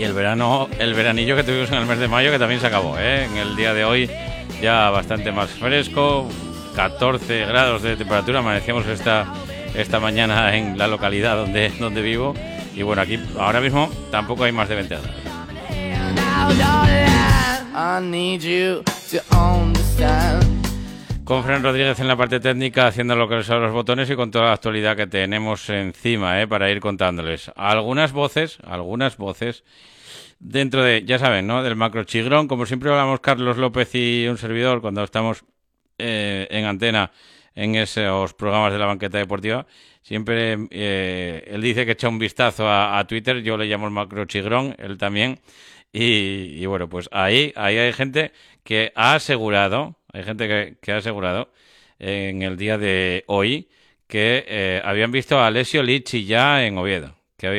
Y el veranillo que tuvimos en el mes de mayo, que también se acabó, ¿eh? En el día de hoy ya bastante más fresco, 14 grados de temperatura, amanecíamos esta mañana en la localidad donde vivo, y bueno, aquí ahora mismo tampoco hay más de 20 grados. Con Fran Rodríguez en la parte técnica, haciendo lo que son los botones y con toda la actualidad que tenemos encima, para ir contándoles. Algunas voces dentro de, ya saben, ¿no?, del macro chigrón, como siempre hablamos Carlos López y un servidor cuando estamos en antena en esos programas de la banqueta deportiva. Siempre él dice que echa un vistazo a Twitter, yo le llamo el macro chigrón, él también. Y bueno, pues ahí hay gente que ha asegurado, que ha asegurado en el día de hoy que habían visto a Alessio Lici ya en Oviedo.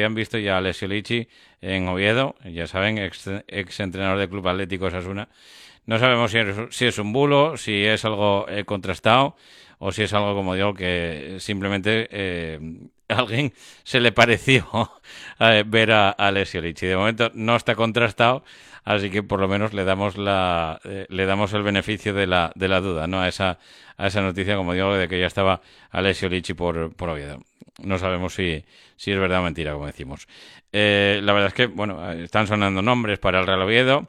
Ya saben, ex entrenador del Club Atlético Osasuna. No sabemos si es un bulo, si es algo contrastado o si es algo, como digo, que simplemente alguien se le pareció ver a Alessio Lici. De momento no está contrastado, así que por lo menos le damos el beneficio de la duda, ¿no?, a esa noticia, como digo, de que ya estaba Alessio Lici por Oviedo. No sabemos si es verdad o mentira, como decimos. La verdad es que, bueno, están sonando nombres para el Real Oviedo.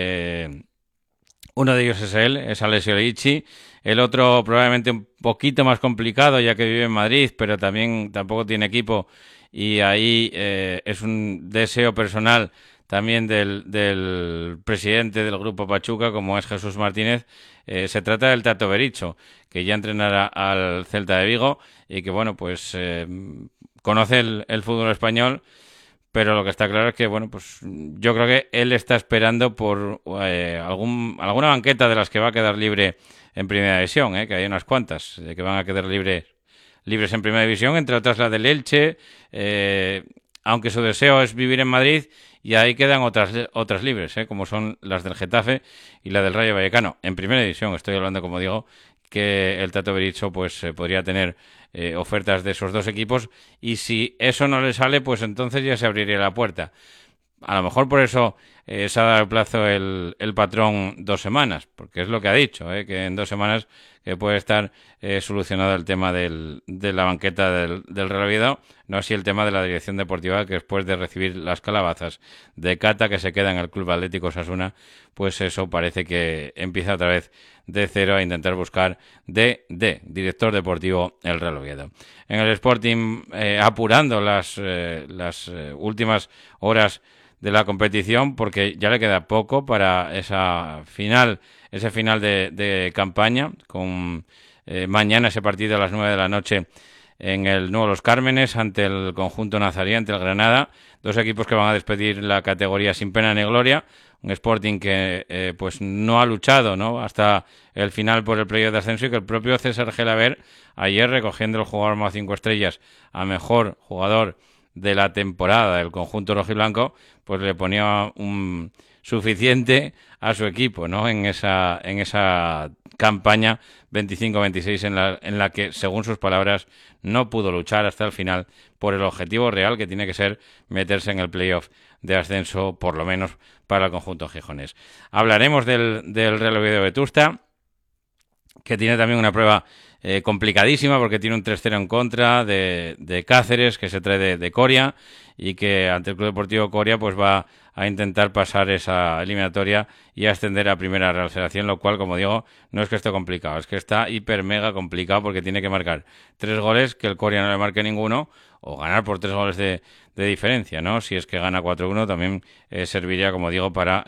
Uno de ellos es Alessio Lici. El otro probablemente un poquito más complicado, ya que vive en Madrid, pero tampoco tiene equipo. Y ahí es un deseo personal también del presidente del Grupo Pachuca, como es Jesús Martínez. Se trata del Tato Berizzo, que ya entrenará al Celta de Vigo y que, bueno, pues conoce el fútbol español, pero lo que está claro es que, bueno, pues yo creo que él está esperando por alguna banqueta de las que va a quedar libre en Primera División, que hay unas cuantas que van a quedar libres en Primera División, entre otras la del Elche, aunque su deseo es vivir en Madrid, y ahí quedan otras libres, como son las del Getafe y la del Rayo Vallecano. En Primera División estoy hablando, como digo, que el Tato Berizzo pues podría tener ofertas de esos dos equipos, y si eso no le sale, pues entonces ya se abriría la puerta. A lo mejor por eso se ha dado el plazo el patrón 2 semanas, porque es lo que ha dicho, que en 2 semanas que puede estar solucionado el tema de la banqueta del Real Oviedo, no así el tema de la dirección deportiva, que después de recibir las calabazas de Cata, que se queda en el Club Atlético Osasuna, pues eso parece que empieza otra vez de cero a intentar buscar de director deportivo el Real Oviedo. En el Sporting, apurando las últimas horas de la competición, porque ya le queda poco para ese final de campaña, con mañana ese partido a las 9 de la noche en el Nuevo Los Cármenes ante el conjunto nazarí, ante el Granada, dos equipos que van a despedir la categoría sin pena ni gloria. Un Sporting que pues no ha luchado, ¿no?, hasta el final por el playoff de ascenso, y que el propio César Gelaber, ayer recogiendo el jugador más 5 estrellas a mejor jugador de la temporada del conjunto rojiblanco, pues le ponía un suficiente a su equipo, ¿no?, en esa campaña 25-26 en la que, según sus palabras, no pudo luchar hasta el final por el objetivo real, que tiene que ser meterse en el playoff de ascenso, por lo menos para el conjunto gijonés. Hablaremos del Real Oviedo Vetusta, que tiene también una prueba complicadísima, porque tiene un 3-0 en contra de Cáceres, que se trae de Coria, y que ante el Club Deportivo Coria pues va a intentar pasar esa eliminatoria y ascender a Primera Real Federación, lo cual, como digo, no es que esté complicado, es que está hiper mega complicado, porque tiene que marcar 3 goles, que el Coria no le marque ninguno, o ganar por 3 goles de diferencia, ¿no? Si es que gana 4-1, también serviría, como digo, para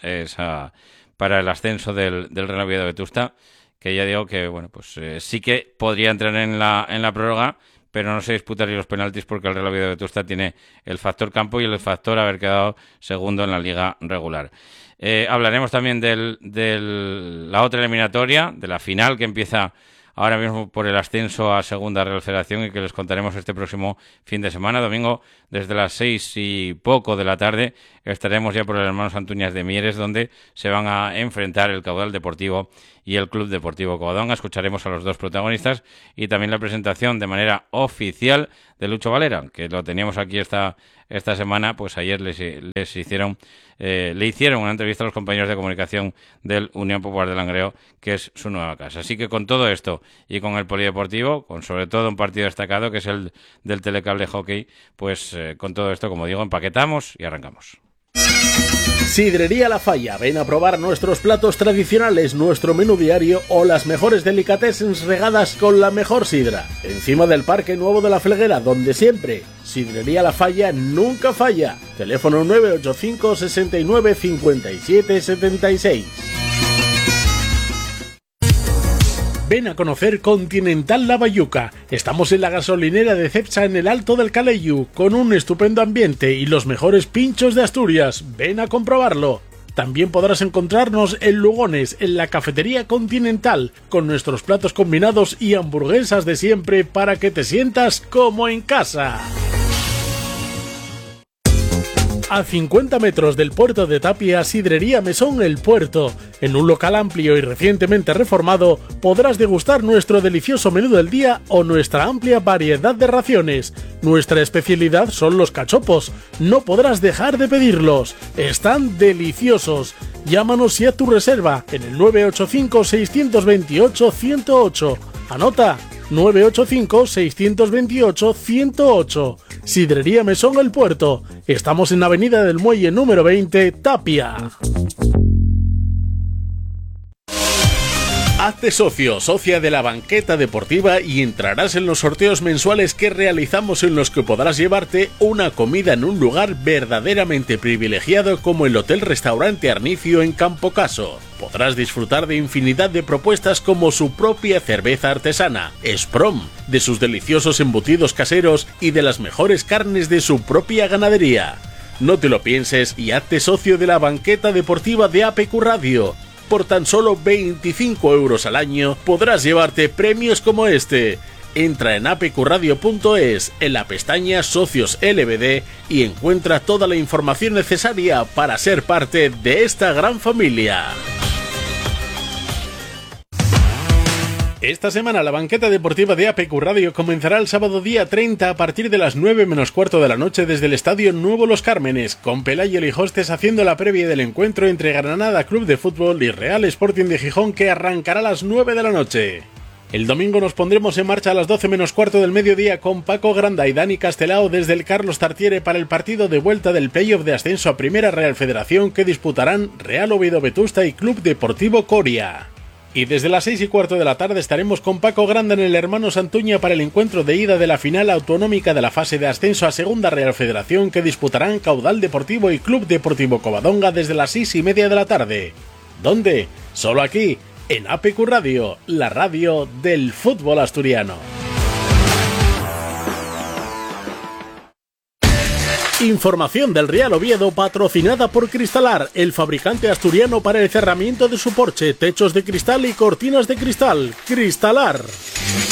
el ascenso del Real Oviedo Vetusta, que ya digo que, bueno, pues sí que podría entrar en la prórroga, pero no se disputaría los penaltis, porque el Real Oviedo Vetusta tiene el factor campo y el factor haber quedado segundo en la liga regular. Hablaremos también de la otra eliminatoria, de la final, que empieza ahora mismo por el ascenso a Segunda Real Federación, y que les contaremos este próximo fin de semana. Domingo, desde las 6 y poco de la tarde, estaremos ya por el Hermanos Antuñas de Mieres, donde se van a enfrentar el Caudal Deportivo y el Club Deportivo Covadonga. Escucharemos a los dos protagonistas y también la presentación de manera oficial de Lucho Valera, que lo teníamos aquí esta semana. Pues ayer le hicieron una entrevista a los compañeros de comunicación del Unión Popular de Langreo, que es su nueva casa. Así que con todo esto y con el polideportivo, con sobre todo un partido destacado que es el del Telecable Hockey, pues con todo esto, como digo, empaquetamos y arrancamos. Sidrería La Falla, ven a probar nuestros platos tradicionales, nuestro menú diario o las mejores delicatessens regadas con la mejor sidra. Encima del Parque Nuevo de la Felguera, donde siempre Sidrería La Falla nunca falla. Teléfono 985 69 57 76. Ven a conocer Continental La Bayuca. Estamos en la gasolinera de Cepsa en el Alto del Caleyú, con un estupendo ambiente y los mejores pinchos de Asturias. Ven a comprobarlo. También podrás encontrarnos en Lugones, en la cafetería Continental, con nuestros platos combinados y hamburguesas de siempre para que te sientas como en casa. A 50 metros del puerto de Tapia, Sidrería Mesón El Puerto. En un local amplio y recientemente reformado, podrás degustar nuestro delicioso menú del día o nuestra amplia variedad de raciones. Nuestra especialidad son los cachopos. No podrás dejar de pedirlos. Están deliciosos. Llámanos y haz tu reserva en el 985-628-108. Anota, 985-628-108. Sidrería Mesón El Puerto. Estamos en Avenida del Muelle número 20, Tapia. Hazte socio, socia de la banqueta deportiva y entrarás en los sorteos mensuales que realizamos, en los que podrás llevarte una comida en un lugar verdaderamente privilegiado como el Hotel Restaurante Arnicio en Campocaso. Podrás disfrutar de infinidad de propuestas como su propia cerveza artesana, Sprom, de sus deliciosos embutidos caseros y de las mejores carnes de su propia ganadería. No te lo pienses y hazte socio de la banqueta deportiva de APQ Radio. Por tan solo 25 euros al año podrás llevarte premios como este. Entra en apqradio.es, en la pestaña Socios LBD, y encuentra toda la información necesaria para ser parte de esta gran familia. Esta semana la banqueta deportiva de APQ Radio comenzará el sábado día 30 a partir de las 9 menos cuarto de la noche desde el Estadio Nuevo Los Cármenes, con Pelayo Lijostes haciendo la previa del encuentro entre Granada Club de Fútbol y Real Sporting de Gijón, que arrancará a las 9 de la noche. El domingo nos pondremos en marcha a las 12 menos cuarto del mediodía con Paco Granda y Dani Castelao desde el Carlos Tartiere para el partido de vuelta del playoff de ascenso a Primera Real Federación, que disputarán Real Oviedo Vetusta y Club Deportivo Coria. Y desde las 6 y cuarto de la tarde estaremos con Paco Granda en el Hermano Santuña para el encuentro de ida de la final autonómica de la fase de ascenso a Segunda Real Federación, que disputarán Caudal Deportivo y Club Deportivo Covadonga desde las 6:30 de la tarde. ¿Dónde? Solo aquí, en APQ Radio, la radio del fútbol asturiano. Información del Real Oviedo patrocinada por Cristalar, el fabricante asturiano para el cerramiento de su porche, techos de cristal y cortinas de cristal. Cristalar.